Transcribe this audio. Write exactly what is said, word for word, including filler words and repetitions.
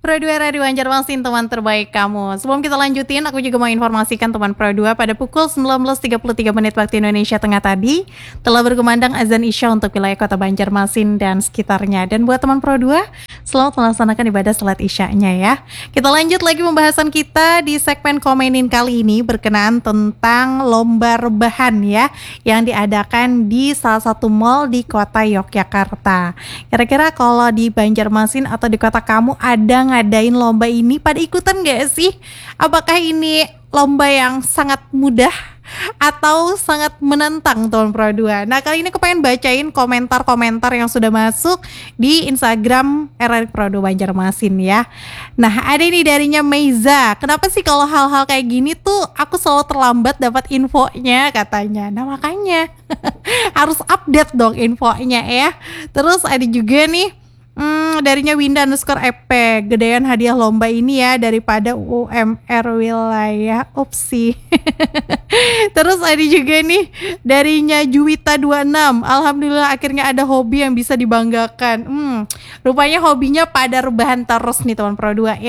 Pro dua Radio Banjarmasin, teman terbaik kamu. Sebelum kita lanjutin, aku juga mau informasikan teman Pro dua pada pukul sembilan belas tiga puluh tiga menit waktu Indonesia Tengah tadi telah berkumandang azan Isya untuk wilayah kota Banjarmasin dan sekitarnya. Dan buat teman Pro dua, selamat melaksanakan ibadah salat Isya-nya ya. Kita lanjut lagi pembahasan kita di segmen komenin kali ini berkenaan tentang lomba rebahan ya yang diadakan di salah satu mall di kota Yogyakarta. Kira-kira kalau di Banjarmasin atau di kota kamu ada ngadain lomba ini, pada ikutan gak sih? Apakah ini lomba yang sangat mudah atau sangat menantang teman Pro dua? Nah, kali ini aku pengen bacain komentar-komentar yang sudah masuk di Instagram R R Pro dua Banjarmasin ya. Nah, ada ini darinya Meiza. Kenapa sih kalau hal-hal kayak gini tuh aku selalu terlambat dapat infonya katanya. Nah, makanya harus update dong infonya ya. Terus ada juga nih Hmm, darinya Winda underscore E P, gedean hadiah lomba ini ya daripada U M R wilayah. Upsi. Terus ada juga nih darinya Juwita dua puluh enam. Alhamdulillah akhirnya ada hobi yang bisa dibanggakan. Hmm, rupanya hobinya pada rebahan terus nih teman Pro dua ya.